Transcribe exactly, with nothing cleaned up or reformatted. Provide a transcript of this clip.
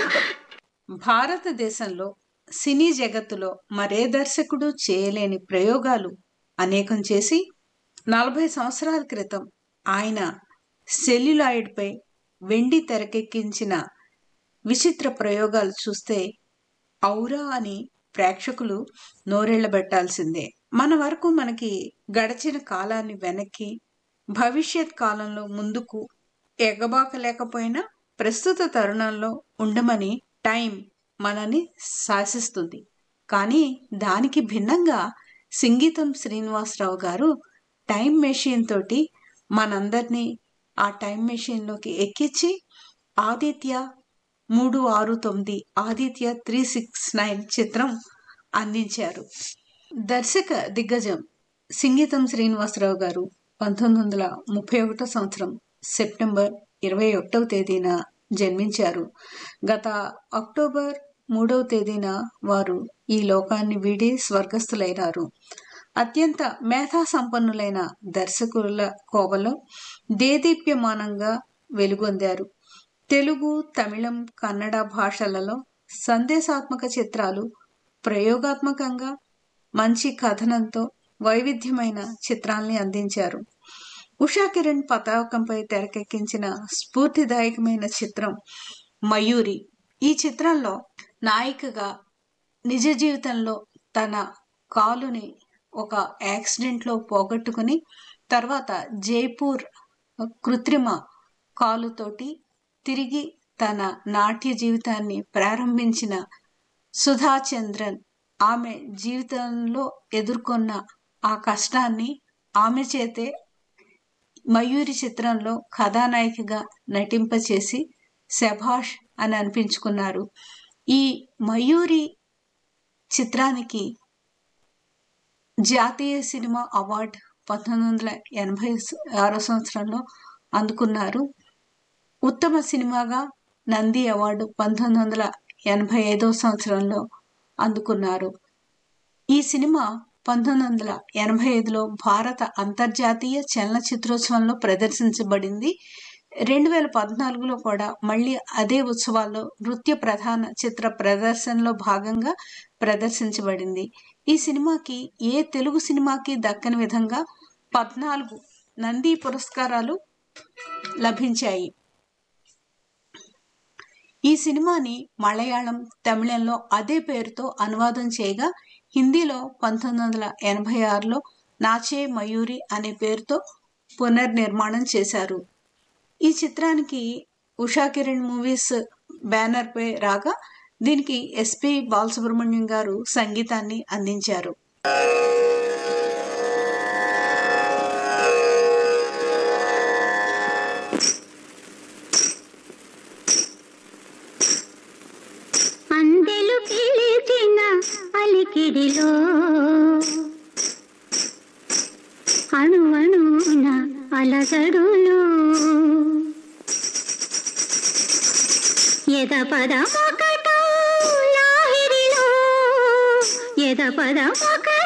భారతదేశంలో సినీ జగత్తులో మరే దర్శకుడు చేయలేని ప్రయోగాలు అనేకం చేసి నలభై సంవత్సరాల క్రితం ఆయన సెల్యులాయిడ్పై వెండి తెరకెక్కించిన విచిత్ర ప్రయోగాలు చూస్తే ఔరా అని ప్రేక్షకులు నోరెళ్లబెట్టాల్సిందే. మన వరకు మనకి గడిచిన కాలాన్ని వెనక్కి, భవిష్యత్ కాలంలో ముందుకు ఎగబాకలేకపోయినా ప్రస్తుత తరుణంలో ఉండమని టైం మనని శాసిస్తుంది. కానీ దానికి భిన్నంగా సింగీతం శ్రీనివాసరావు గారు టైం మెషిన్ తోటి మనందరినీ ఆ టైం మెషిన్లోకి ఎక్కించి ఆదిత్య మూడు ఆరు తొమ్మిది ఆదిత్య త్రీ సిక్స్ నైన్ చిత్రం అందించారు. దర్శక దిగ్గజం సింగీతం శ్రీనివాసరావు గారు పంతొమ్మిది వందల ముప్పై ఒకటో సంవత్సరం సెప్టెంబర్ ఇరవై ఒకటవ తేదీన జన్మించారు. గత అక్టోబర్ మూడవ తేదీన వారు ఈ లోకాన్ని వీడి స్వర్గస్థులైనారు. అత్యంత మేధా సంపన్నులైన దర్శకుల కోవలో దేదీప్యమానంగా వెలుగొందారు. తెలుగు, తమిళం, కన్నడ భాషలలో సందేశాత్మక చిత్రాలు, ప్రయోగాత్మకంగా మంచి కథనంతో వైవిధ్యమైన చిత్రాల్ని అందించారు. ఉషా కిరణ్ పతాకంపై తెరకెక్కించిన స్ఫూర్తిదాయకమైన చిత్రం మయూరి. ఈ చిత్రంలో నాయికగా నిజ జీవితంలో తన కాలుని ఒక యాక్సిడెంట్లో పోగొట్టుకుని తర్వాత జైపూర్ కృత్రిమ కాలుతోటి తిరిగి తన నాట్య జీవితాన్ని ప్రారంభించిన సుధా చంద్రన్ ఆమె జీవితంలో ఎదుర్కొన్న ఆ కష్టాన్ని ఆమె చేతే మయూరి చిత్రంలో కథానాయికగా నటింపచేసి శభాష్ అని అనిపించుకున్నారు. ఈ మయూరి చిత్రానికి జాతీయ సినిమా అవార్డు పంతొమ్మిది వందల ఎనభై ఆరో సంవత్సరంలో అందుకున్నారు. ఉత్తమ సినిమాగా నంది అవార్డు పంతొమ్మిది వందల ఎనభై ఐదో సంవత్సరంలో అందుకున్నారు. ఈ సినిమా పంతొమ్మిది వందల ఎనభై ఐదులో భారత అంతర్జాతీయ చలనచిత్రోత్సవంలో ప్రదర్శించబడింది. రెండు వేల పద్నాలుగులో కూడా మళ్ళీ అదే ఉత్సవాల్లో నృత్య ప్రధాన చిత్ర ప్రదర్శనలో భాగంగా ప్రదర్శించబడింది. ఈ సినిమాకి ఏ తెలుగు సినిమాకి దక్కని విధంగా పద్నాలుగు నంది పురస్కారాలు లభించాయి. ఈ సినిమాని మలయాళం, తమిళంలో అదే పేరుతో అనువాదం చేయగా హిందీలో పంతొమ్మిది వందల ఎనభై ఆరులో నాచే మయూరి అనే పేరుతో పునర్నిర్మాణం చేశారు. ఈ చిత్రానికి ఉషా కిరణ్ మూవీస్ బ్యానర్ పై రాగా దీనికి ఎస్పి బాలసుబ్రహ్మణ్యం గారు సంగీతాన్ని అందించారు. అందెలు పిలిచిన అలికిడిలో అణువణున అలసడులో ఎద పద మొకటో లాహిరిలో ఎద పద మొక